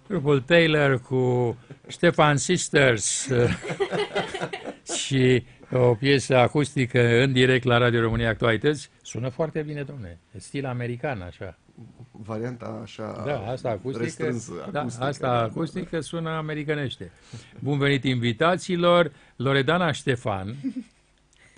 grupul Taylor cu Stefan Sisters și o piesă acustică în direct la Radio România Actualități. Sună foarte bine, domnule. E stil american, așa. Varianta așa Da, asta acustică, restrânsă. da, Acustică, asta acustică sună americanește. Bun venit invitațiilor, Loredana Ștefan,